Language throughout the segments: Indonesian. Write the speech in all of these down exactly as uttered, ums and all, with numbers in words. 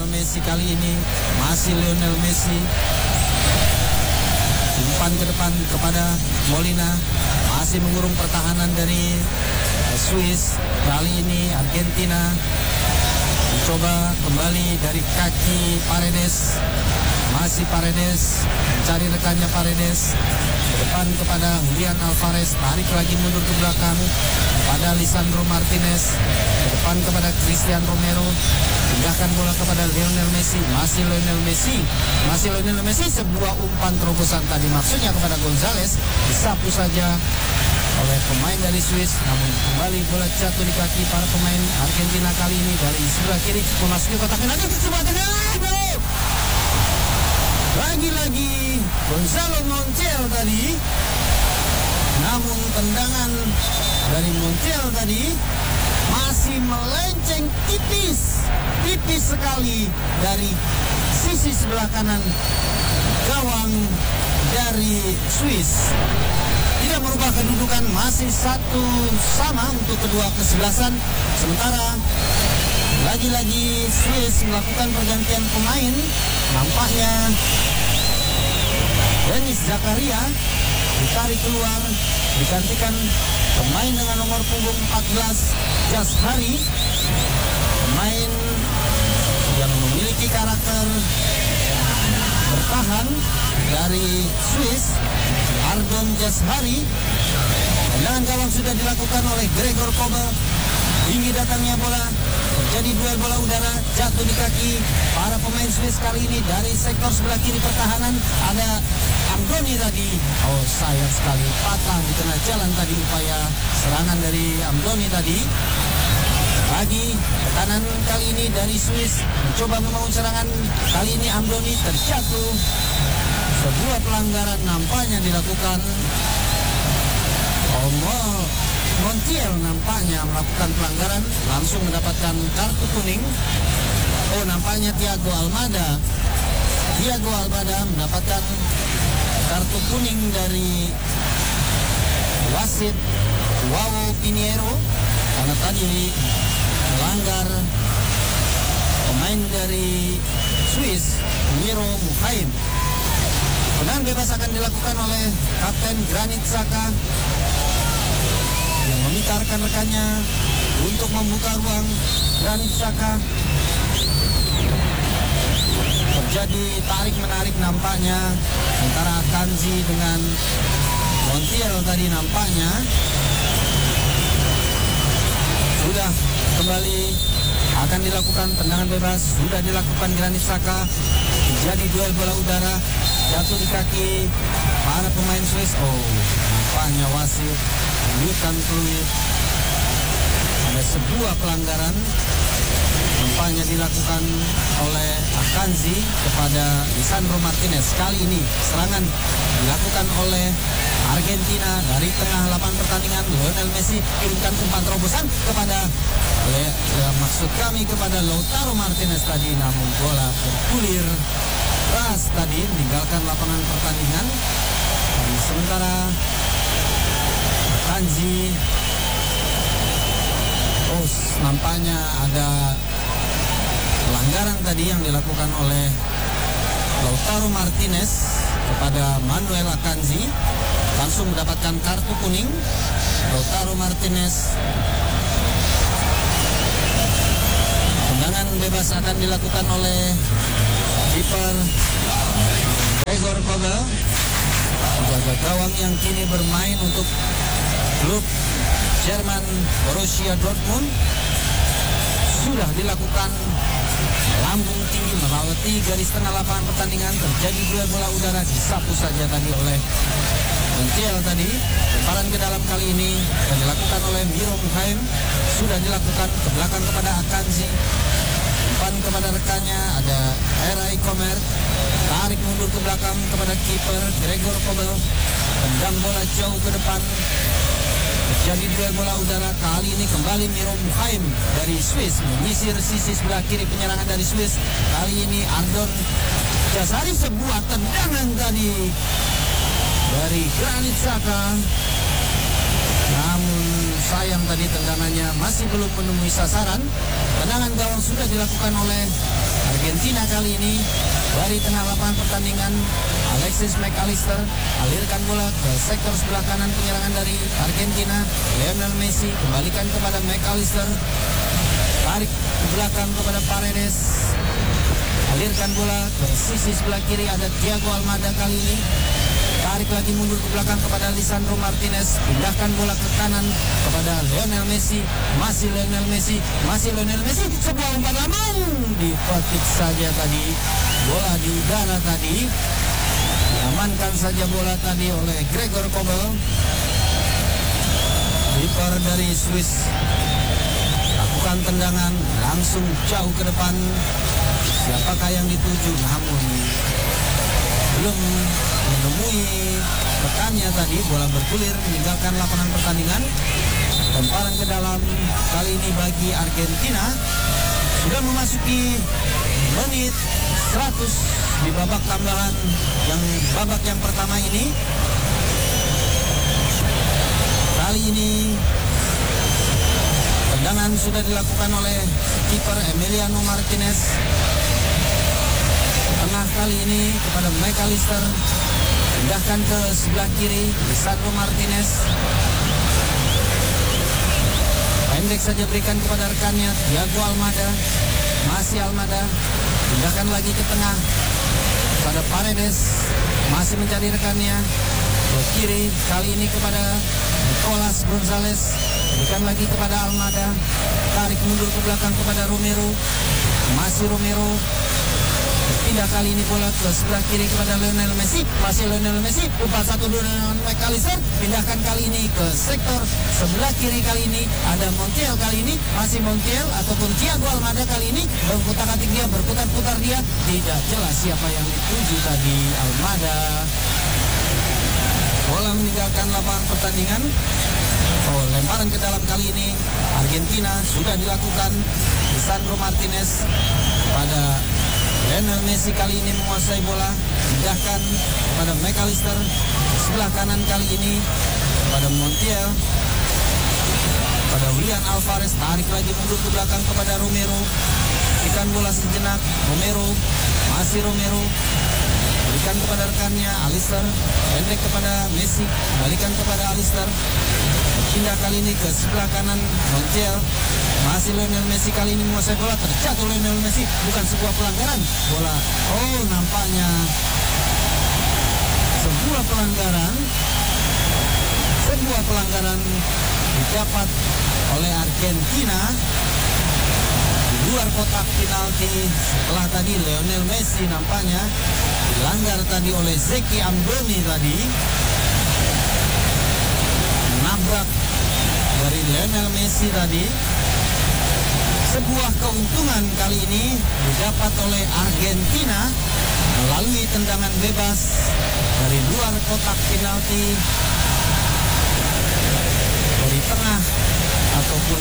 Lionel Messi kali ini. Masih Lionel Messi. Umpan ke depan kepada Molina. Masih mengurung pertahanan dari Swiss. Kali ini Argentina mencoba kembali dari kaki Paredes. Masih Paredes mencari rekannya Paredes. Ke depan kepada Julian Alvarez. Tarik lagi mundur ke belakang pada Lisandro Martinez. Ke depan kepada Christian Romero. Pindahkan bola kepada Lionel Messi. Masih Lionel Messi. Masih Lionel Messi. Sebuah umpan terobosan tadi maksudnya kepada Gonzalez. Disapu saja oleh pemain dari Swiss. Namun kembali bola jatuh di kaki para pemain Argentina kali ini dari sebelah kiri. Memasuki kotak penalti ke sebelah tengah. Lagi-lagi Gonzalo Montiel tadi. Namun tendangan dari Montiel tadi masih melenceng tipis. Tipis sekali dari sisi sebelah kanan gawang dari Swiss. Tidak merubah kedudukan, masih satu sama untuk kedua kesebelasan. Sementara lagi-lagi Swiss melakukan pergantian pemain. Nampaknya Denis Zakaria ditarik keluar, digantikan pemain dengan nomor punggung empat belas Jashari, pemain yang memiliki karakter bertahan dari Swiss, Ardon Jashari. Tendangan gawang sudah dilakukan oleh Gregor Kobel. Tinggi datangnya bola, terjadi duel bola udara, jatuh di kaki para pemain Swiss kali ini dari sektor sebelah kiri pertahanan. Ada Amdoni tadi. Oh, sayang sekali, patah di tengah jalan tadi upaya serangan dari Amdoni tadi. Lagi kanan kali ini dari Swiss mencoba membangun serangan. Kali ini Amdoni terjatuh. Sebuah pelanggaran nampaknya dilakukan. Oh, Montiel nampaknya melakukan pelanggaran, langsung mendapatkan kartu kuning. Oh, nampaknya Thiago Almada. Thiago Almada mendapatkan kartu kuning dari wasit Joao Pinheiro karena tadi melanggar pemain dari Swiss, Miro Muhaim. Tendangan bebas akan dilakukan oleh Kapten Granit Xhaka yang memitarkan rekannya untuk membuka ruang. Granit Xhaka. Terjadi tarik-menarik nampaknya antara Kanji dengan Montiel tadi nampaknya. Sudah kembali akan dilakukan tendangan bebas. Sudah dilakukan Granit Xhaka. Terjadi duel bola udara. Jatuh di kaki para pemain Swiss. Oh, nampaknya wasit menunjukkan peluit. Ada sebuah pelanggaran nampaknya dilakukan oleh Akanji kepada Lisandro Martinez. Kali ini serangan dilakukan oleh Argentina dari tengah lapangan pertandingan. Lionel Messi kirimkan umpan terobosan kepada le, ya, maksud kami kepada Lautaro Martinez tadi, namun bola bergulir keras tadi meninggalkan lapangan pertandingan. Dan sementara Kanji, oh nampaknya ada pelanggaran tadi yang dilakukan oleh Lautaro Martinez kepada Manuel Akanji, langsung mendapatkan kartu kuning. Lautaro Martinez. Tendangan bebas akan dilakukan oleh kiper Gregor Kobel, penjaga gawang yang kini bermain untuk klub Jerman Borussia Dortmund. Sudah dilakukan lambung tinggi melewati garis tengah lapangan pertandingan. Terjadi duel bola udara, disapu saja tadi oleh Montiel tadi. Lemparan ke dalam kali ini yang dilakukan oleh Miro Muhaim. Sudah dilakukan ke belakang kepada Akanji. Umpan kepada rekannya ada Eray Komer. Tarik mundur ke belakang kepada kiper Gregor Kobel. Tendang bola jauh ke depan. Terjadi duel bola udara. Kali ini kembali Miro Muhaim dari Swiss menyisir sisi sebelah kiri penyerangan dari Swiss. Kali ini Ardon Jashari. Sebuah tendangan tadi dari Granit Xhaka. Namun sayang tadi tendangannya masih belum menemui sasaran. Tendangan gawang sudah dilakukan oleh Argentina kali ini dari tengah lapangan pertandingan. Alexis McAllister alirkan bola ke sektor sebelah kanan penyerangan dari Argentina. Lionel Messi kembalikan kepada McAllister, tarik ke belakang kepada Paredes, alirkan bola ke sisi sebelah kiri. Ada Thiago Almada kali ini, tarik lagi mundur ke belakang kepada Lisandro Martinez, pindahkan bola ke kanan kepada Lionel Messi, masih Lionel Messi, masih Lionel Messi, sebuah umpan lambung dipetik saja tadi, bola di udara tadi, diamankan saja bola tadi oleh Gregor Kobel. Kiper dari Swiss lakukan tendangan langsung jauh ke depan, siapakah yang dituju, namun belum menemui rekannya tadi, bola bergulir meninggalkan lapangan pertandingan. Lemparan ke dalam kali ini bagi Argentina. Sudah memasuki menit seratus di babak tambahan yang babak yang pertama ini. Kali ini tendangan sudah dilakukan oleh kiper Emiliano Martinez. Tengah kali ini kepada McAllister, pindahkan ke sebelah kiri Lisandro Martinez, pendek saja berikan kepada rekannya Thiago Almada, masih Almada, pindahkan lagi ke tengah kepada Paredes, masih mencari rekannya ke kiri, kali ini kepada Nicolas Gonzalez, berikan lagi kepada Almada, tarik mundur ke belakang kepada Romero, masih Romero, pindah kali ini bola ke sebelah kiri kepada Lionel Messi, masih Lionel Messi, umpan satu dua dengan McAllister, pindahkan kali ini ke sektor sebelah kiri, kali ini ada Montiel, kali ini masih Montiel ataupun Thiago Almada, kali ini berputar-atik dia, berputar-putar dia, tidak jelas siapa yang dituju tadi. Almada, bola meninggalkan lapangan pertandingan. Oh, lemparan ke dalam kali ini Argentina sudah dilakukan. Lisandro Martinez pada Lionel Messi kali ini menguasai bola, pindahkan pada McAllister, sebelah kanan kali ini pada Montiel, pada Julian Alvarez, tarik lagi mundur ke belakang kepada Romero, berikan bola sejenak, Romero, masih Romero, berikan kepada rekannya Alister, pendek kepada Messi, balikan kepada Alister, pindah kali ini ke sebelah kanan Montiel, masih Lionel Messi kali ini menguasai bola, terjatuh Lionel Messi, bukan sebuah pelanggaran, bola, oh nampaknya sebuah pelanggaran, sebuah pelanggaran didapat oleh Argentina di luar kotak penalti. Setelah tadi Lionel Messi nampaknya dilanggar tadi oleh Zeki Andoni tadi, nabrak dari Lionel Messi tadi. Sebuah keuntungan kali ini didapat oleh Argentina melalui tendangan bebas dari luar kotak penalti, dari tengah ataupun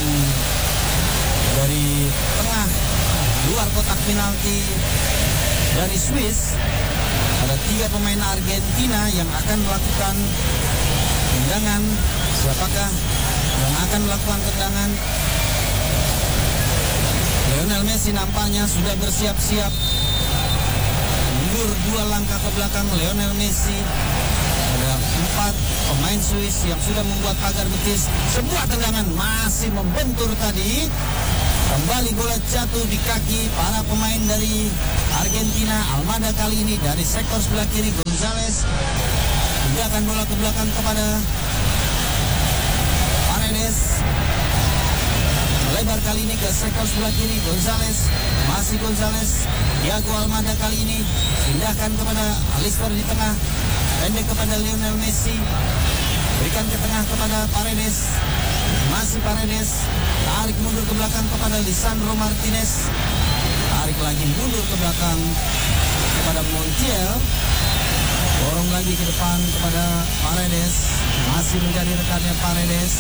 dari tengah luar kotak penalti dari Swiss. Ada tiga pemain Argentina yang akan melakukan tendangan. Siapakah yang akan melakukan tendangan? Lionel Messi nampaknya sudah bersiap-siap mundur dua langkah ke belakang. Lionel Messi, ada empat pemain Swiss yang sudah membuat pagar betis. Sebuah tendangan masih membentur tadi, kembali bola jatuh di kaki para pemain dari Argentina. Almada kali ini dari sektor sebelah kiri, Gonzalez pindahkan bola ke belakang kepada Paredes, lebar kali ini ke sektor sebelah kiri, Gonzalez, masih Gonzalez, Thiago Almada kali ini pindahkan kepada Alister di tengah, pendek kepada Lionel Messi, berikan ke tengah kepada Paredes, masih Paredes, tarik mundur ke belakang kepada Lisandro Martinez, tarik lagi mundur ke belakang kepada Montiel, dorong lagi ke depan kepada Paredes, masih menjadi rekannya Paredes,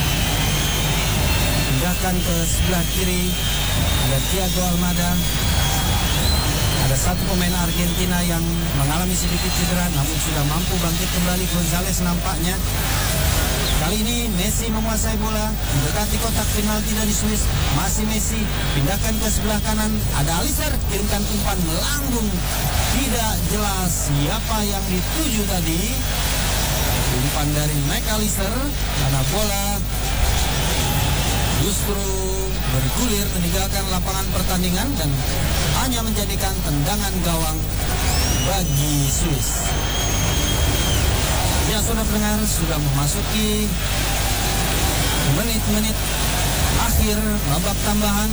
pindahkan ke sebelah kiri, ada Thiago Almada. Ada satu pemain Argentina yang mengalami sedikit cedera namun sudah mampu bangkit kembali, Gonzalez nampaknya. Kali ini Messi menguasai bola, mendekati kotak penalti dari Swiss. Masih Messi, pindahkan ke sebelah kanan. Ada Alisser, kirimkan umpan melambung. Tidak jelas siapa yang dituju tadi. Umpan dari McAllister, karena bola justru bergulir meninggalkan lapangan pertandingan dan hanya menjadikan tendangan gawang bagi Swiss. Ya, saudara pendengar, sudah memasuki menit-menit akhir babak tambahan.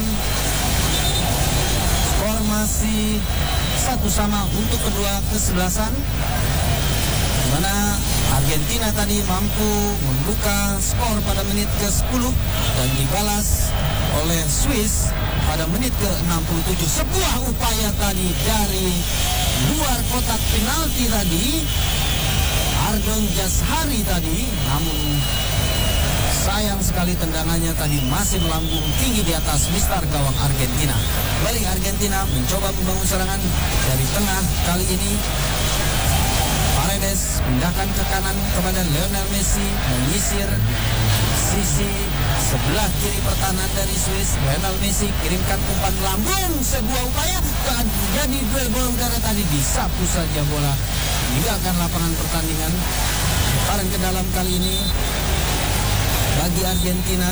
Skor masih satu sama untuk kedua kesebelasan, di mana Argentina tadi mampu membuka skor pada menit ke sepuluh dan dibalas oleh Swiss pada menit ke enam puluh tujuh. Sebuah upaya tadi dari luar kotak penalti tadi, Ardon Jashari tadi, namun sayang sekali tendangannya tadi masih melambung tinggi di atas mistar gawang Argentina. Balik Argentina mencoba membangun serangan dari tengah. Kali ini Paredes pindahkan ke kanan kepada Lionel Messi, menyisir sisi sebelah kiri pertahanan dari Swiss. Lionel Messi kirimkan umpan melambung, sebuah upaya jadi duel bola udara tadi, disapu saja bola meninggalkan lapangan pertandingan. Putaran ke dalam kali ini bagi Argentina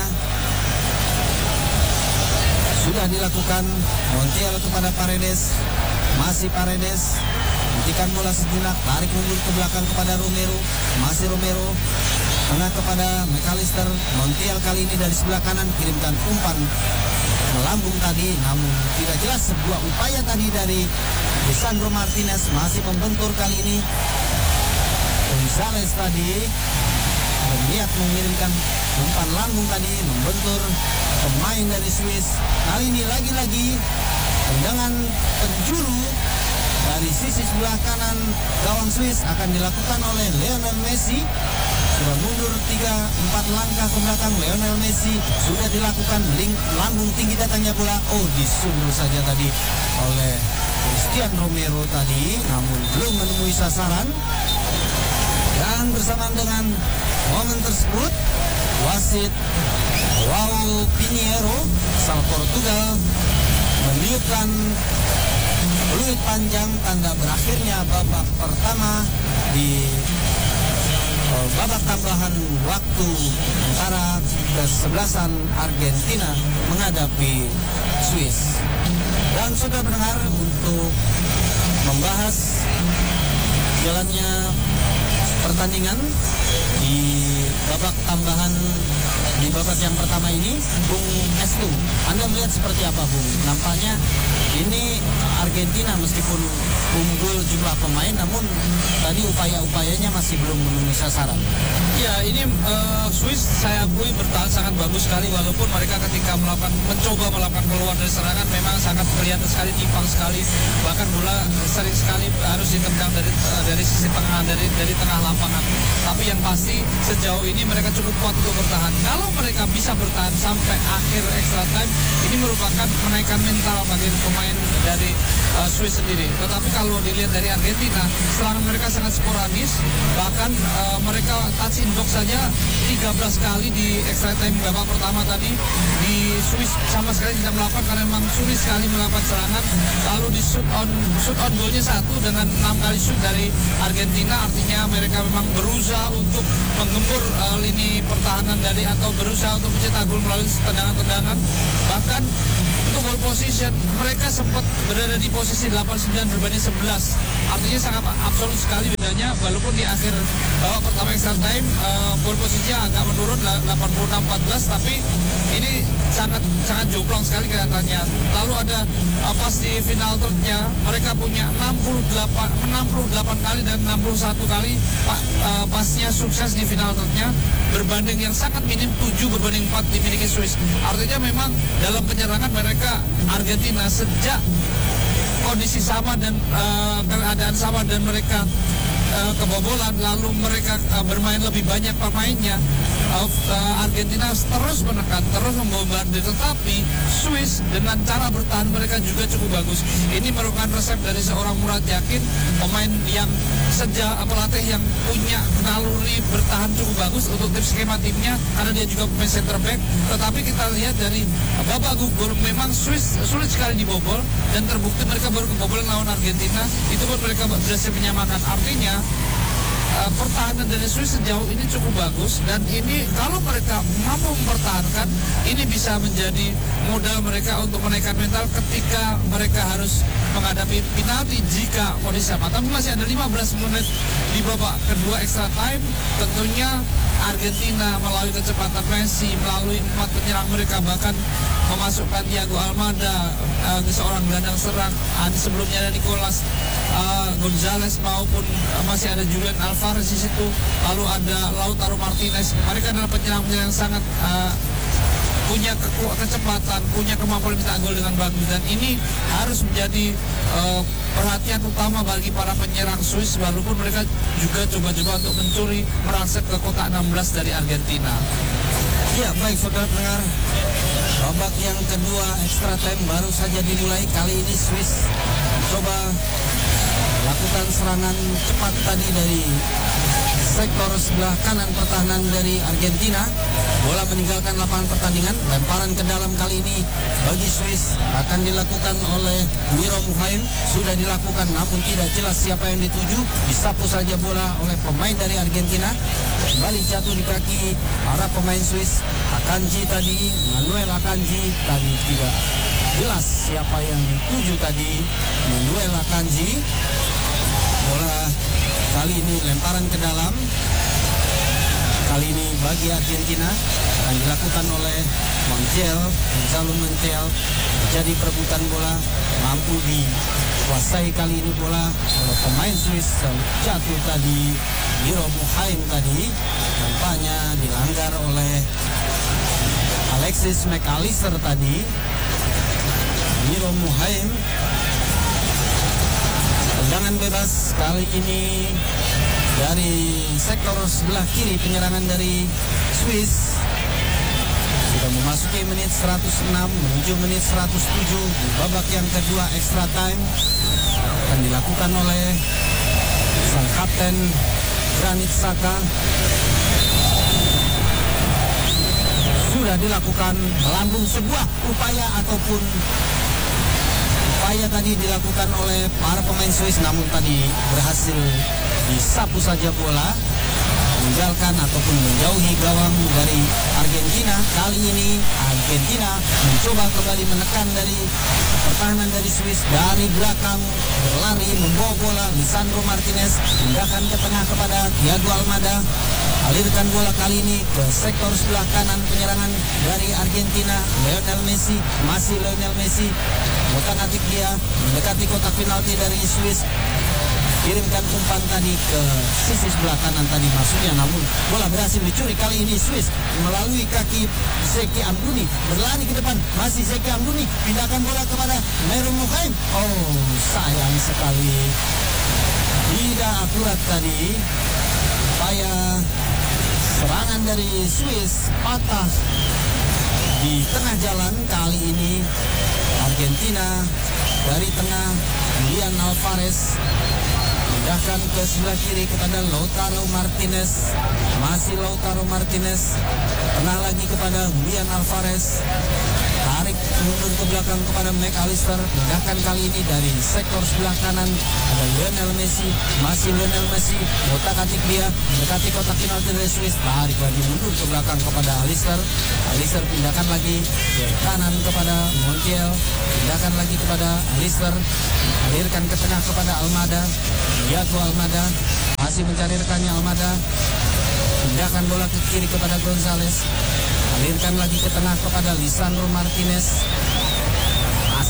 sudah dilakukan. Montiel kepada Paredes, masih Paredes, hentikan bola sejenak, tarik mundur ke belakang kepada Romero, masih Romero, tengah kepada McAllister. Montiel kali ini dari sebelah kanan kirimkan umpan melambung tadi, namun tidak jelas. Sebuah upaya tadi dari Lisandro Martinez, masih membentur kali ini. Gonzalez tadi berniat mengirimkan umpan lambung tadi, membentur pemain dari Swiss. Kali ini lagi-lagi tendangan penjuru dari sisi sebelah kanan gawang Swiss akan dilakukan oleh Lionel Messi. Sudah mundur tiga empat langkah ke belakang. Lionel Messi sudah dilakukan, link lambung tinggi datangnya bola. Oh, disundul saja tadi oleh Christian Romero tadi, namun belum menemui sasaran. Dan bersamaan dengan momen tersebut, wasit João Pinheiro asal Portugal meniupkan peluit panjang tanda berakhirnya babak pertama di uh, babak tambahan waktu antara kesebelasan Argentina menghadapi Swiss. Dan sudah mendengar untuk membahas jalannya pertandingan di babak tambahan di babak yang pertama ini, Bung Estu, Anda melihat seperti apa, Bung? Nampaknya ini Argentina meskipun unggul jumlah pemain, namun tadi upaya-upayanya masih belum memenuhi sasaran. Ya, ini uh, Swiss saya akui bertahan sangat bagus sekali, walaupun mereka ketika melakukan mencoba melakukan keluar dari serangan memang sangat kelihatan sekali timpang sekali, bahkan bola sering sekali harus ditendang dari uh, dari sisi tengah, dari dari tengah lapangan. Tapi yang pasti sejauh ini mereka cukup kuat untuk bertahan. Kalau mereka bisa bertahan sampai akhir extra time, ini merupakan menaikkan mental bagi pemain dari uh, Swiss sendiri. Tetapi kalau dilihat dari Argentina, serangan mereka sangat sporadis, bahkan uh, mereka touch in box saja tiga belas kali di extra time babak pertama tadi. Di Swiss sama sekali tidak melakukan karena memang sulit sekali melakukan serangan. Lalu di shoot on shoot on goalnya satu dengan enam kali shoot dari Argentina, artinya mereka memang berusaha untuk menggempur uh, lini pertahanan dari atau berusaha untuk mencetak gol melalui tendangan-tendangan. Bahkan untuk goal position mereka sempat berada di posisi delapan sembilan berbanding sebelas, artinya sangat absolut sekali bedanya. Walaupun di akhir babak pertama extra time uh, goal posisinya agak menurun delapan puluh enam empat belas, tapi ini sangat sangat jomplang sekali kelihatannya. Lalu ada uh, pas di final third-nya mereka punya enam puluh delapan kali dan enam puluh satu kali pa, uh, pasnya sukses di final third-nya, berbanding yang sangat minim tujuh berbanding empat dimiliki Swiss. Artinya memang dalam penyerangan mereka Argentina sejak kondisi sama dan uh, keadaan sama dan mereka uh, kebobolan, lalu mereka uh, bermain lebih banyak pemainnya, uh, Argentina terus menekan, terus membombardir, tetapi Swiss dengan cara bertahan mereka juga cukup bagus. Ini merupakan resep dari seorang Murat Yakin, pemain yang sejak pelatih yang punya naluri bertahan cukup bagus untuk tim skema timnya, karena dia juga pemain center back. Tetapi kita lihat dari babak gugur memang Swiss sulit sekali dibobol, dan terbukti mereka baru kebobolan lawan Argentina, itu pun mereka berhasil menyamakan. Artinya Uh, pertahanan dari Swiss sejauh ini cukup bagus, dan ini kalau mereka mampu mempertahankan, ini bisa menjadi modal mereka untuk menaikkan mental ketika mereka harus menghadapi penalti jika kondisi sama. Tapi masih ada lima belas menit di babak kedua extra time. Tentunya Argentina melalui kecepatan Messi, melalui empat penyerang mereka, bahkan memasukkan Thiago Almada, uh, seorang gelandang serang. Uh, sebelumnya ada Nicolas uh, Gonzalez maupun uh, masih ada Julian Alvarez di situ. Lalu ada Lautaro Martinez. Mereka adalah penyerang-penyerang yang sangat uh, punya keku- kecepatan, punya kemampuan mencetak gol dengan bagus, dan ini harus menjadi uh, perhatian utama bagi para penyerang Swiss, walaupun mereka juga coba-coba untuk mencuri merangsek ke kotak enam belas dari Argentina. Ya, baik saudara pendengar, babak yang kedua extra time baru saja dimulai. Kali ini Swiss coba lakukan serangan cepat tadi dari sektor sebelah kanan pertahanan dari Argentina. Bola meninggalkan lapangan pertandingan. Lemparan ke dalam kali ini bagi Swiss akan dilakukan oleh Miro Muhaim. Sudah dilakukan namun tidak jelas siapa yang dituju. Disapu saja bola oleh pemain dari Argentina. Kembali jatuh di kaki para pemain Swiss. Akanji tadi, Manuel Akanji tadi tidak jelas siapa yang dituju tadi. Manuel Akanji. Bola kali ini lemparan ke dalam. Kali ini bagi Argentina akan dilakukan oleh Montiel, Gonzalo Montiel. Jadi perebutan bola mampu dikuasai kali ini bola oleh pemain Swiss. Jatuh tadi Miro Muhaim tadi, nampaknya dilanggar oleh Alexis McAllister tadi. Miro Muhaim. Tendangan bebas kali ini dari sektor sebelah kiri penyerangan dari Swiss. Sudah memasuki menit seratus enam menuju menit seratus tujuh di babak yang kedua extra time. Akan dilakukan oleh sang kapten Granit Xhaka. Sudah dilakukan melambung sebuah upaya ataupun upaya tadi dilakukan oleh para pemain Swiss, namun tadi berhasil disapu saja bola, meninggalkan ataupun menjauhi gawang dari Argentina. Kali ini Argentina mencoba kembali menekan dari pertahanan dari Swiss dari belakang, berlari membawa bola. Lisandro Martinez pindahkan ke tengah kepada Thiago Almada, alirkan bola kali ini ke sektor sebelah kanan penyerangan dari Argentina. Lionel Messi, masih Lionel Messi, otak-atik dia mendekati kotak penalti dari Swiss. Kirimkan umpan tadi ke sisi sebelah kanan tadi masuknya, namun bola berhasil dicuri kali ini Swiss melalui kaki Zeki Amdouni. Berlari ke depan, masih Zeki Amdouni, pindahkan bola kepada Miro Muhaim. Oh, sayang sekali, tidak akurat tadi. Upaya serangan dari Swiss patah di tengah jalan. Kali ini Argentina dari tengah, Julian Alvarez pindahkan ke sebelah kiri kepada Lautaro Martinez. Masih Lautaro Martinez, tengah lagi kepada Julian Alvarez, tarik mundur ke belakang kepada McAllister. Pindahkan kali ini dari sektor sebelah kanan ada Lionel Messi, masih Lionel Messi, otak-atik dia mendekati kotak penalti dari Swiss. Tarik lagi mundur ke belakang kepada Alister. Alister pindahkan lagi ke kanan kepada Montiel, pindahkan lagi kepada Alister, alirkan ke tengah kepada Almada. Thiago Almada masih mencari rekannya. Almada pindahkan bola ke kiri kepada Gonzalez, alirkan lagi ke tengah kepada Lisandro Martinez. Masih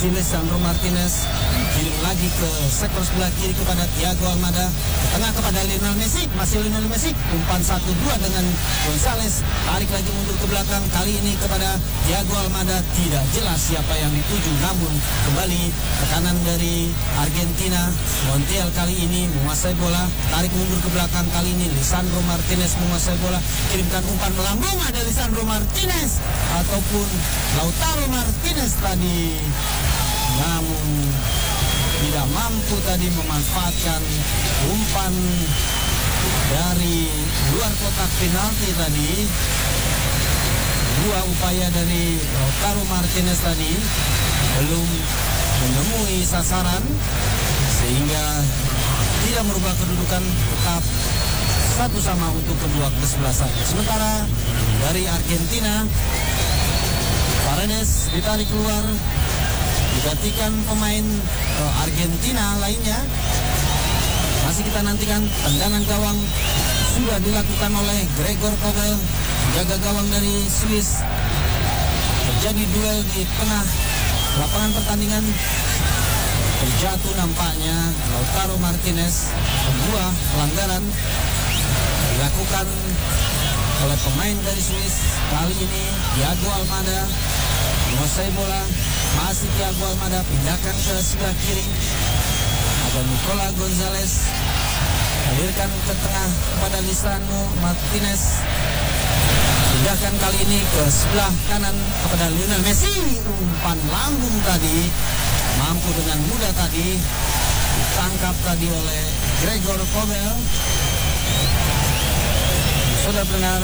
Lisandro Martinez. Kirim lagi ke sektor sebelah kiri kepada Thiago Almada. Ke tengah kepada Lionel Messi. Masih Lionel Messi. Umpan satu dua dengan Gonzales. Tarik lagi mundur ke belakang. Kali ini kepada Thiago Almada. Tidak jelas siapa yang dituju. Namun kembali tekanan dari Argentina. Montiel kali ini menguasai bola. Tarik mundur ke belakang. Kali ini Lisandro Martinez menguasai bola. Kirimkan umpan melambung. Ada Lisandro Martinez. Ataupun Lautaro Martinez tadi. Namun tidak mampu tadi memanfaatkan umpan dari luar kotak penalti tadi. Dua upaya dari Lautaro Martinez tadi belum menemui sasaran sehingga tidak merubah kedudukan, tetap satu sama untuk kedua kesebelasan. Sementara dari Argentina, Paredes ditarik keluar, digantikan pemain uh, Argentina lainnya. Masih kita nantikan tendangan gawang sudah dilakukan oleh Gregor Kobel, jaga gawang dari Swiss. Terjadi duel di tengah lapangan pertandingan. Terjatuh nampaknya Lautaro Martinez. Sebuah pelanggaran dilakukan oleh pemain dari Swiss. Kali ini Thiago Almada menguasai bola. Masih Thiago Almada, pindahkan ke sebelah kiri. Ada Nicola Gonzalez, alirkan ke tengah kepada Lisandro Martinez. Pindahkan kali ini ke sebelah kanan kepada Lionel Messi. Umpan lambung tadi mampu dengan mudah tadi ditangkap tadi oleh Gregor Kobel. Sudah benar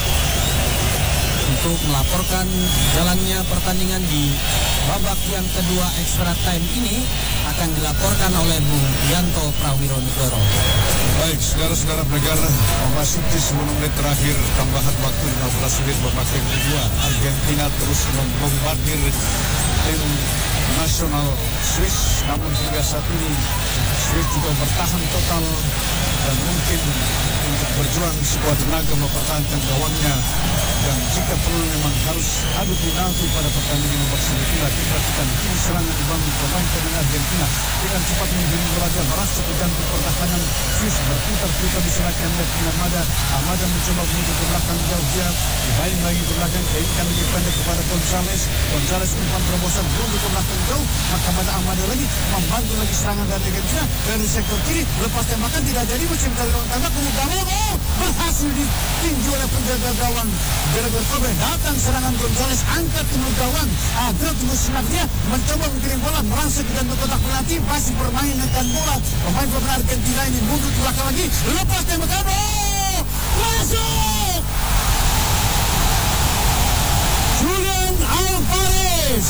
untuk melaporkan jalannya pertandingan di babak yang kedua extra time ini akan dilaporkan oleh Bung Yanto Prawiro-Nugoro. Baik, saudara-saudara pendengar, memasuki sepuluh menit terakhir tambahan waktu lima belas menit babak yang kedua. Argentina terus membombardir tim nasional Swiss, namun hingga saat ini Swiss juga bertahan total dan mungkin untuk berjuang sebuah tenaga mempertahankan gawangnya, dan jika perlu memang harus adu penalti pada pertandingan nomor semifinal. Diperhatikan ini serangan dibangun pemain-pemain Argentina dengan cepat menggiring bola, merasa tergantung pertahanan Swiss berputar-putar diserahkan oleh Almada. Almada mencoba menuju ke belakang jauh dia, dibayang lagi ke belakang, keinginan lebih pendek kepada Gonzales. Gonzales umpan terobosan menuju ke belakang jauh, maka pada Almada lagi membantu lagi serangan dari Argentina dari sektor kiri. Lepas tembakan tidak jadi menciptakan ruang tembak, kemudian oh, berhasil ditinju oleh penjaga gawang Gregor Kobel. Datang serangan Gonzales, angkat ke gawang agar tunggu sinak dia mencoba mengirim bola merangsek dan ke kotak penalti. Masih bermain dengan bola pemain pemain Argentina ini mundur ke belakang lagi, lepas tembakan oh, masuk Julian Alvarez.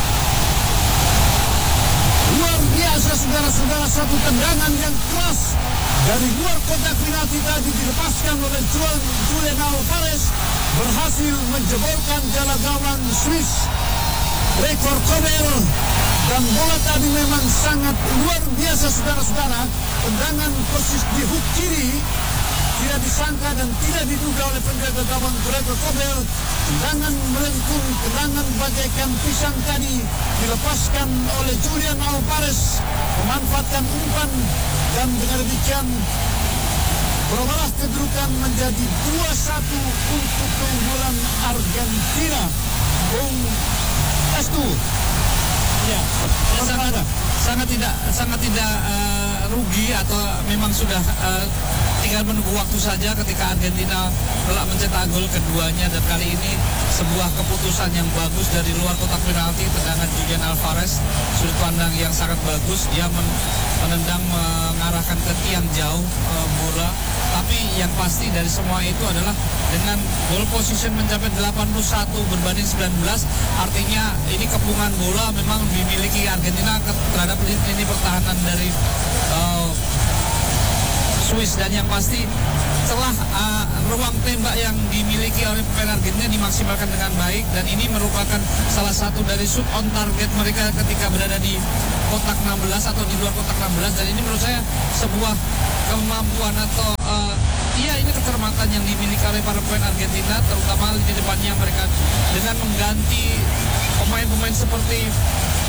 Luar biasa saudara-saudara, satu tendangan yang keras dari luar kotak penalti tadi dilepaskan oleh Julian Alvarez, berhasil menjebolkan jala gawang Swiss Gregor Kobel. Dan bola tadi memang sangat luar biasa saudara-saudara. Tendangan persis di hook kiri, tidak disangka dan tidak diduga oleh penjaga gawang Gregor Kobel. Tendangan melengkung, tendangan bagaikan pisang tadi dilepaskan oleh Julian Alvarez, memanfaatkan umpan, dan dengan demikian berubah kedudukan menjadi dua satu untuk keunggulan Argentina. Bung Estu. Ya, sangat, sangat tidak sangat tidak uh, rugi atau memang sudah uh, tinggal menunggu waktu saja ketika Argentina telah mencetak gol keduanya, dan kali ini sebuah keputusan yang bagus dari luar kotak penalti. Tendangan Julian Alvarez, sudut pandang yang sangat bagus, dia men menendang mengarahkan ke tiang jauh uh, bola. Tapi yang pasti dari semua itu adalah dengan goal position mencapai delapan puluh satu berbanding sembilan belas, artinya ini kepungan bola memang dimiliki Argentina terhadap lini pertahanan dari uh, Swiss, dan yang pasti setelah uh, ruang tembak yang dimiliki oleh pemain Argentina dimaksimalkan dengan baik, dan ini merupakan salah satu dari shoot on target mereka ketika berada di kotak enam belas atau di luar kotak enam belas, dan ini menurut saya sebuah kemampuan atau uh, iya ini kecermatan yang dimiliki oleh para pemain Argentina, terutama di depannya mereka dengan mengganti pemain-pemain seperti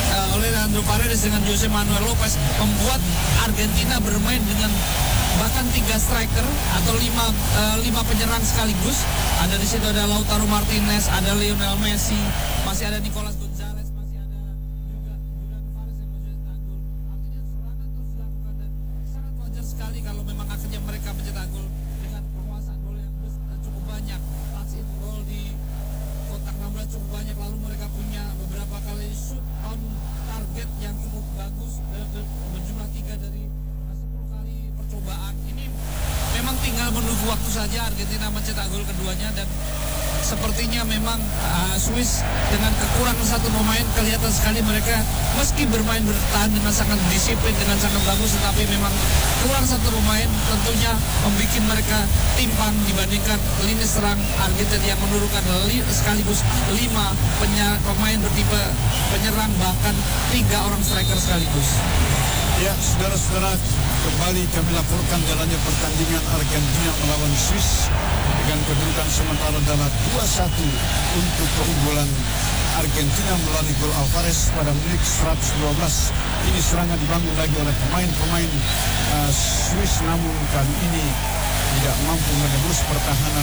uh, oleh Leandro Paredes dengan Jose Manuel Lopez membuat Argentina bermain dengan bahkan tiga striker atau lima uh, lima penyerang sekaligus. Ada di situ ada Lautaro Martinez, ada Lionel Messi, masih ada Nicolas Gonzalez, masih ada juga Julian Alvarez yang mencetak gol. Artinya serangan terus dilakukan dan sangat wajar sekali kalau memang akhirnya mereka mencetak gol dengan penguasaan gol yang cukup banyak, touch in gol di kotak enam belas cukup banyak, lalu mereka punya beberapa kali shoot on target yang cukup bagus, berjumlah tiga dari sepuluh kali percobaan. Ini memang tinggal menunggu waktu saja Argentina mencetak gol keduanya, dan sepertinya memang uh, Swiss dengan kekurangan satu pemain kelihatan sekali mereka meski bermain bertahan dengan sangat disiplin, dengan sangat bagus, tetapi memang kurang satu pemain tentunya membuat mereka timpang dibandingkan lini serang Argentina yang menurunkan li, sekaligus lima penya, pemain bertipe penyerang, bahkan tiga orang striker sekaligus. Ya, saudara-saudara, kembali kami laporkan jalannya pertandingan Argentina melawan Swiss dengan kedudukan sementara adalah dua satu untuk keunggulan Argentina melalui gol Alvarez pada menit seratus dua belas. Ini serangan dibangun lagi oleh pemain-pemain uh, Swiss, namun kali ini tidak mampu menembus pertahanan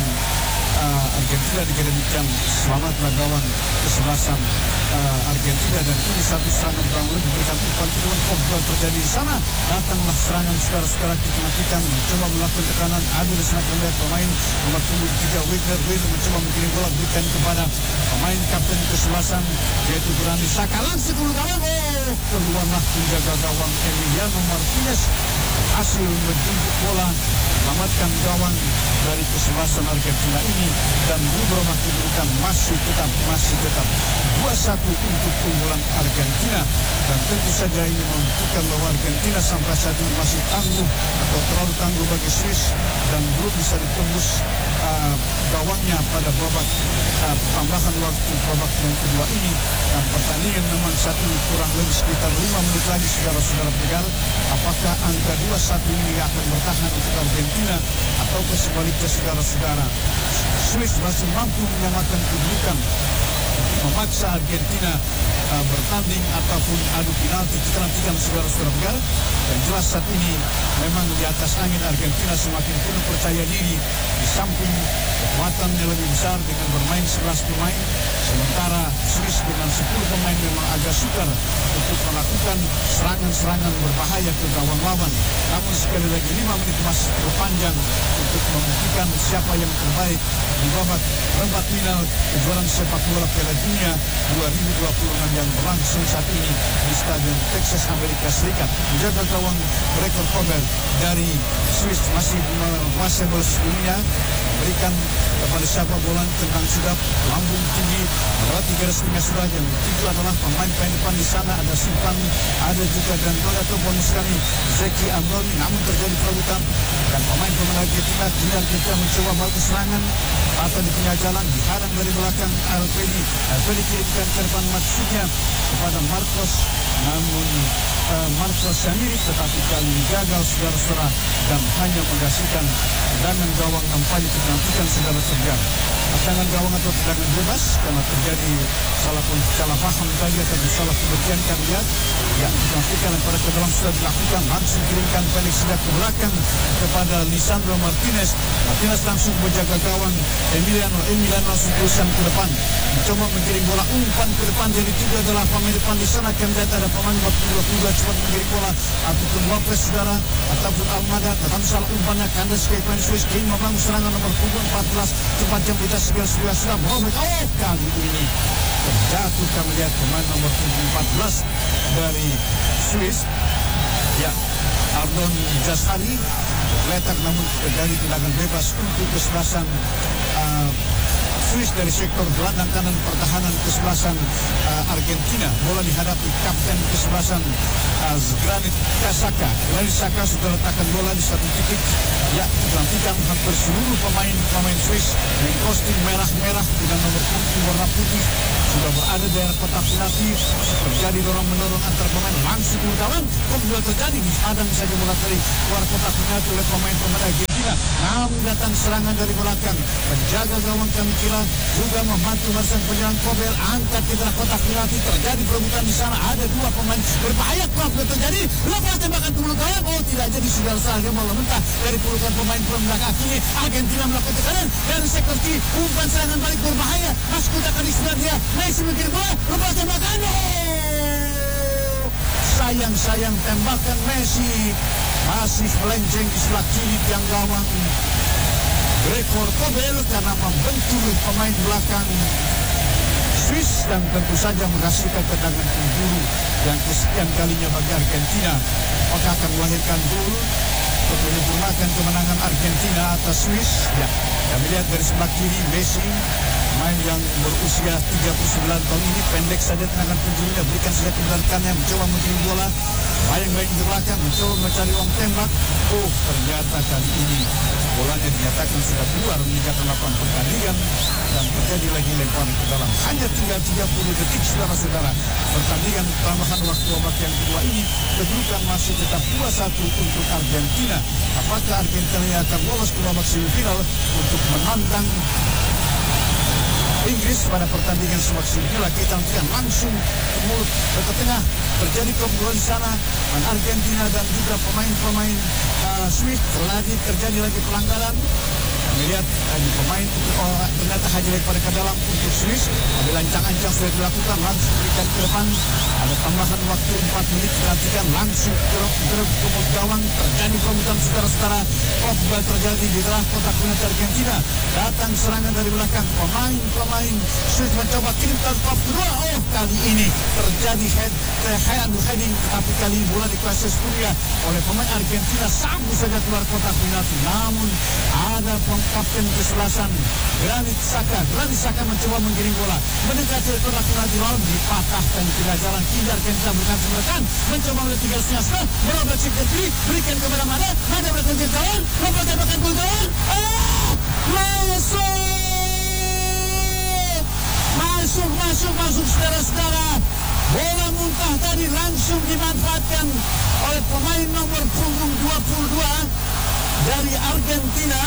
uh, Argentina. Dikatakan selamatlah gawang kesebelasan uh, Argentina, dan ini satu serangan kurang lebih diberikan umpan kedua. Pogba terjadi di sana, datanglah serangan saudara-saudara, kita nantikan mencoba melakukan tekanan. Ada di sana kembali pemain nomor punggung tiga Wigner Wigner mencoba mengirim bola berikan kepada pemain kapten kesebelasan yaitu Granit Xhaka, langsung keluar gawang. Oh, keluarlah penjaga gawang Emiliano Martinez hasil menjemput bola, selamatkan gawang dari kesebelasan Argentina ini, dan berubah kedudukan masih tetap masih tetap dua satu untuk keunggulan Argentina. Dan tentu saja ini membuktikan bahwa Argentina sampai saat ini masih tangguh atau terlalu tangguh bagi Swiss dan belum bisa ditembus uh, gawangnya pada babak uh, tambahan waktu babak yang kedua ini. Dan pertandingan memang saat ini kurang lebih sekitar lima menit lagi, saudara-saudara pendengar. Apakah angka dua satu ini akan bertahan untuk Argentina atau sebaliknya, saudara-saudara? Swiss masih mampu menyamakan kedudukan, memaksa Argentina uh, bertanding ataupun adu penalti. Kita nantikan, saudara-saudara pendengar. Dan jelas saat ini memang di atas angin Argentina semakin penuh percaya diri, di samping kekuatan yang lebih besar dengan bermain sebelas pemain, sementara Swiss dengan sepuluh pemain memang agak sukar untuk melakukan serangan-serangan berbahaya ke gawang lawan. Namun sekali lagi lima menit masih cukup panjang untuk membuktikan siapa yang terbaik di babak perempat final kejuaraan sepak bola Piala Dunia dua ribu dua puluh enam yang berlangsung saat ini di Stadion Texas, Amerika Serikat. Menjaga gawang rekor Kober dari Swiss masih menguasai bola sebelumnya, berikan kepada siapa bola, tendang sudah lambung tinggi melewati garis tengah sudah. Yang itu adalah pemain-pemain depan di sana, ada Simpan, ada juga dan atau bonus kami Zeki Andoni, namun terjadi perebutan dan pemain-pemain Argentina tidak kita mencoba melakukan serangan atau di tengah jalan dihadang dari belakang. Alpeli Alpeli kirimkan ke depan maksudnya kepada Marcos, namun uh, Marcos yang mirip tetapi kali ini gagal, saudara-saudara, dan hanya menghasilkan tendangan gawang nampaknya menantikan saudara-saudara. Tendangan gawang atau tendangan bebas karena terjadi salah salah paham tadi atau salah pengertian kami lihat. Ya, dipastikan pada ke dalam sudah dilakukan, langsung kirimkan Felix sudah ke belakang kepada Lisandro Martinez. Martinez langsung menjaga gawang Emiliano Emiliano langsung tulisan ke depan, mencoba mengirim bola umpan ke depan. Jadi itu adalah pemain depan di sana. Kami lihat ada pemain nomor dua puluh dua cepat mengirim bola ataupun Lopez, saudara, ataupun Almada. Tetapi salah umpannya kandas ke pemain Swiss. Kini membangun serangan nomor punggung empat belas cepat jam kita segera segera sudah merobek. Oh, kali ini terjatuh kami lihat pemain nomor punggung empat belas dari Swiss, ya, Ardon Jasari letak, namun terjadi tendangan bebas untuk kesebelasan uh, Swiss dari sektor gelandang kanan pertahanan kesebelasan uh, Argentina. Bola dihadapi kapten kesebelasan uh, Granit Xhaka. Granit Xhaka sudah letakkan bola di satu titik. Ya, dilantikan hampir seluruh pemain-pemain Swiss dengan kostum merah-merah dengan nomor punggung warna putih. sudah berada di daerah kotak penalti. Terjadi dorong-mendorong antar pemain langsung ke gawang. Kembali terjadi dihadang saja bola dari luar kotak penalti oleh pemain-pemain Argentina. Namun datang serangan dari belakang. Penjaga gawang kami kira juga membantu barisan penyerang Kobel. Angkat ke dalam kotak penalti. Terjadi perebutan di sana. Ada dua pemain berbahaya. Klub terjadi. Lepas tembakan ke mulut gawang. Oh, tidak jadi sudah saja bola mentah dari puluhan pemain belakang kini. Argentina melakukan tekanan dari sektor kiri. Umpan serangan balik berbahaya. Masuk kotak di sebelah dia. Messi mengirim bola. Lepas tembakan. Oh! Sayang-sayang tembakan Messi masih melenceng di sebelah kiri tiang gawang Gregor Kobel karena membentur pemain belakang Swiss dan tentu saja menghasilkan tendangan penjuru yang kesekian kalinya bagi Argentina. Maka akan melahirkan gol untuk menyempurnakan kemenangan Argentina atas Swiss. Ya, kami lihat dari sebelah kiri Messi, pemain yang berusia tiga puluh sembilan tahun ini, pendek saja tendangan penjurunya, berikan saja kebenarannya, mencoba menggiring bola, bayang-bayang di belakang, mencoba mencari ruang tembak. Oh, ternyata kali ini bolanya dinyatakan sudah keluar meninggalkan lapangan pertandingan dan terjadi lagi lemparan ke dalam. Hanya tinggal tiga puluh detik, saudara-saudara. Pertandingan tambahan waktu babak yang kedua ini, kedudukan masih tetap dua satu untuk Argentina. Apakah Argentina akan lolos ke babak semifinal untuk menantang Inggris pada pertandingan babak semifinal? Kita nantikan langsung ke mulut ke tengah. Terjadi keunggulan di sana dan Argentina dan juga pemain-pemain uh, Swiss. Lagi terjadi lagi pelanggaran. Melihat lagi pemain oh, ternyata hanya lebar ke dalam untuk Swiss. Ada ancang-ancang sudah dilakukan, langsung berikan ke depan. Ada tambahan waktu empat menit, perhatikan langsung ke mulut gawang. Terjadi perebutan saudara-saudara. Off-ball terjadi di dalam kotak penalti Argentina. Datang serangan dari belakang. Pemain-pemain Swiss mencoba kirim ke babak kedua. Oh, kali ini terjadi head hand heading, tapi kali ini bola dikuasai sepenuhnya oleh pemain Argentina, sambung saja keluar kotak penalti. Namun ada kapten kesebelasan Granit Xhaka. Granit Xhaka mencoba menggiring bola mendekati kotak penalti, lawan dipatahkan di tengah jalan. Kini Argentina berikan kemerdekaan, mencoba oleh tiga setengah bola bersih ke kiri, berikan kepada mana mana berikut ke kawan, lompat tembakan gol kawan. Ah, masuk masuk masuk masuk saudara-saudara. Bola muntah tadi langsung dimanfaatkan oleh pemain nomor punggung dua puluh dua dari Argentina,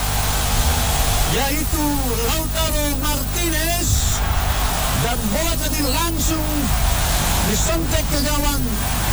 yaitu Lautaro Martinez, dan bola tadi langsung disentek ke gawang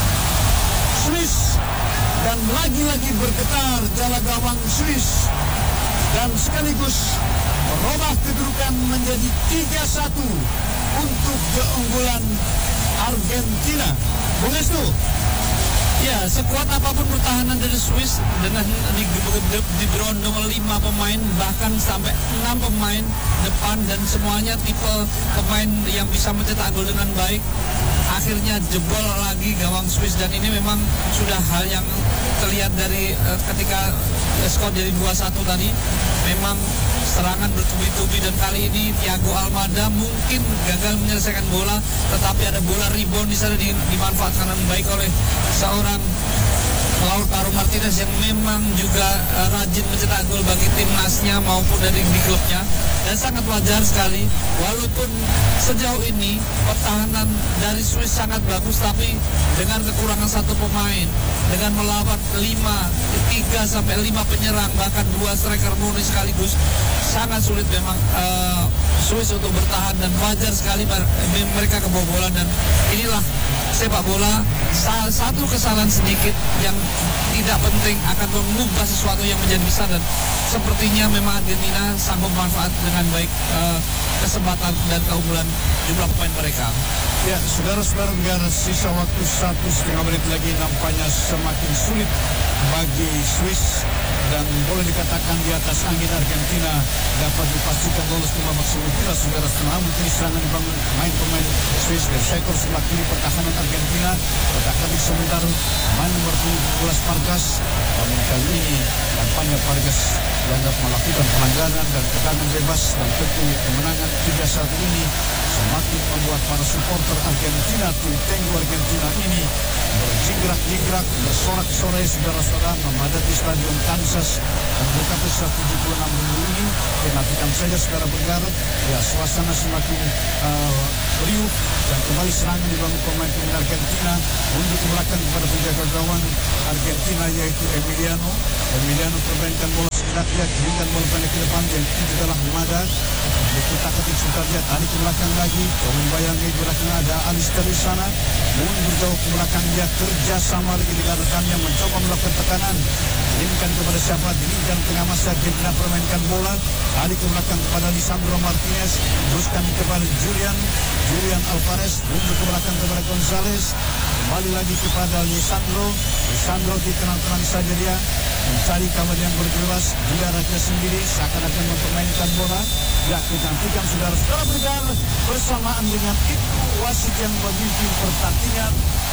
Swiss dan lagi-lagi bergetar jala gawang Swiss dan sekaligus merubah kedudukan menjadi tiga satu untuk keunggulan Argentina. Bung Estu. Ya, sekuat apapun pertahanan dari Swiss dengan diberondong lima pemain, bahkan sampai enam pemain depan, dan semuanya tipe pemain yang bisa mencetak gol dengan baik, akhirnya jebol lagi gawang Swiss. Dan ini memang sudah hal yang terlihat dari uh, ketika uh, skor jadi dua satu tadi. Memang serangan bertubi-tubi, dan kali ini Thiago Almada mungkin gagal menyelesaikan bola, tetapi ada bola rebound di sana dimanfaatkan dengan baik oleh seorang Lautaro Martinez yang memang juga uh, rajin mencetak gol bagi timnasnya maupun dari di klubnya, dan sangat wajar sekali walaupun sejauh ini pertahanan dari Swiss sangat bagus, tapi dengan kekurangan satu pemain, dengan melawan lima tiga sampai lima penyerang, bahkan dua striker murni sekaligus, sangat sulit memang uh, Swiss untuk bertahan, dan wajar sekali mereka kebobolan. Dan inilah sepak bola, satu kesalahan sedikit yang tidak penting akan mengubah sesuatu yang menjadi besar, dan sepertinya memang Argentina sanggup memanfaat dengan baik uh, kesempatan dan keunggulan jumlah pemain mereka. Ya, saudara-saudara negara, sisa waktu satu setengah menit lagi nampaknya semakin sulit bagi Swiss, dan boleh dikatakan di atas angin Argentina dapat dipastikan lolos ke babak semifinal. Saudara, namun kini serangan dibangun main-pemain Swiss dari sektor sebelah kiri pertahanan Argentina. Katakan sebentar main nomor tujuh belas Vargas. Namun kali ini nampaknya Vargas dianggap melakukan pelanggaran dan tendangan bebas, dan tentu kemenangan tiga satu ini semakin membuat para supporter Argentina, tim Tenggo Argentina ini berjingkrak-jingkrak, bersorak-sorai saudara-saudara memadati Stadion Kansas membuka pesawat tujuh puluh enam ribu ini. Perhatikan saja saudara pendengar, ya suasana semakin uh, riuh dan kembali serangan dibangun pemain-pemain Argentina untuk ke belakang kepada penjaga gawang Argentina yaitu Emiliano. Emiliano permainkan bola sekitar dia, kirimkan bola pendek ke depan yang itu adalah Mada. Dikutak-ketik sebentar dia, tarik ke belakang lagi, membayangi di belakang ada Alister di sana, mundur jauh ke belakang dia, kerja sama lagi dengan rekannya mencoba melakukan tekanan. Kirimkan kepada siapa? Diringkan tengah masa Argentina permainkan bola, tarik ke belakang kepada Lisandro Martinez, teruskan kepada Julian Julian Alvarez, mundur ke belakang kepada Gonzalez, kembali lagi kepada Lisandro. Lisandro ditenang-tenang saja dia mencari kamar yang berbebas, dia raja sendiri seakan-akan mempermainkan bola. Ya, kita nantikan saudara-saudara berdengar bersamaan dengan itu wasit yang memimpin pertandingan.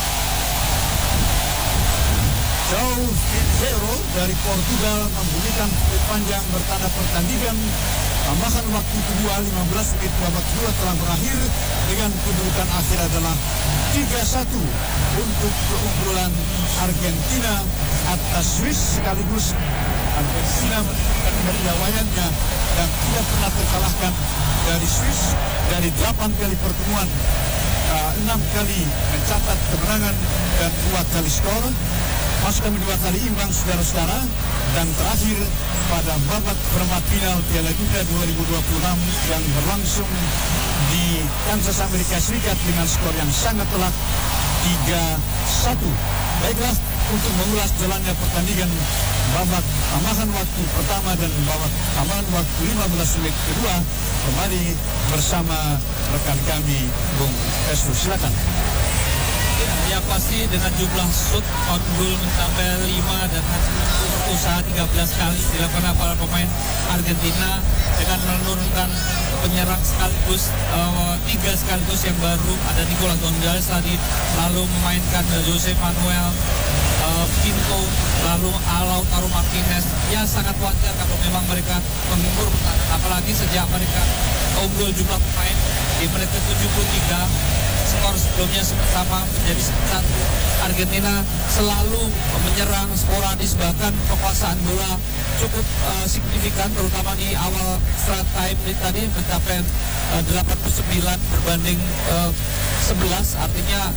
João Pedro dari Portugal membunyikan panjang bertanda pertandingan. Tambahan waktu kedua lima belas menit babak kedua telah berakhir dengan kedudukan akhir adalah tiga satu untuk keunggulan Argentina atas Swiss, sekaligus Argentina menunjukkan kepiawaiannya dan tidak pernah terkalahkan dari Swiss dari delapan kali pertemuan, enam uh, kali mencatat kemenangan dan dua kali skor. Mas kami dua kali imbang saudara-saudara, dan terakhir pada babak perempat final Piala Dunia dua ribu dua puluh enam yang berlangsung di Kansas, Amerika Serikat dengan skor yang sangat telak tiga satu. Baiklah, untuk mengulas jalannya pertandingan babak tambahan waktu pertama dan babak tambahan waktu lima belas menit kedua, kembali bersama rekan kami Bung Estu, silakan. Yang pasti dengan jumlah shoot on goal mencapai lima dan usaha tiga belas kali dilakukan para pemain Argentina dengan menurunkan penyerang sekaligus uh, tiga sekaligus yang baru ada Nicolas Gonzalez tadi, lalu memainkan Jose Manuel uh, Pinto, lalu Lautaro Martinez. Ya sangat wajar kalau memang mereka mengunggul pertahanan, apalagi sejak mereka unggul jumlah pemain di menit ke tujuh puluh tiga. Skor sebelumnya sama menjadi satu. Argentina selalu menyerang sporadis, bahkan penguasaan bola cukup uh, signifikan, terutama di awal extra time tadi mencapai uh, delapan puluh sembilan berbanding uh, sebelas, artinya